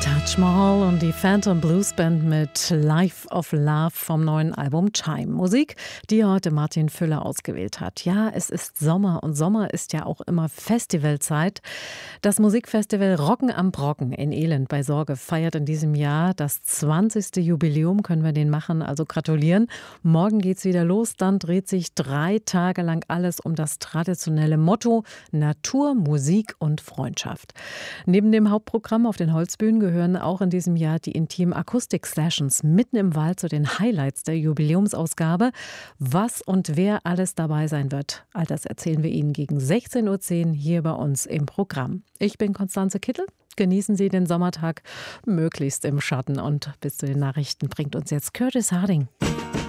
Taj Mahal und die Phantom Blues Band mit Life of Love vom neuen Album Chime. Musik, die heute Martin Füller ausgewählt hat. Ja, es ist Sommer und Sommer ist ja auch immer Festivalzeit. Das Musikfestival Rocken am Brocken in Elend bei Sorge feiert in diesem Jahr das 20. Jubiläum, können wir den machen, also gratulieren. Morgen geht's wieder los, dann dreht sich 3 Tage lang alles um das traditionelle Motto Natur, Musik und Freundschaft. Neben dem Hauptprogramm auf den Holzbühnen gehören auch in diesem Jahr die Intim-Akustik-Sessions mitten im Wald zu den Highlights der Jubiläumsausgabe. Was und wer alles dabei sein wird, all das erzählen wir Ihnen gegen 16:10 Uhr hier bei uns im Programm. Ich bin Konstanze Kittel. Genießen Sie den Sommertag möglichst im Schatten und bis zu den Nachrichten bringt uns jetzt Curtis Harding.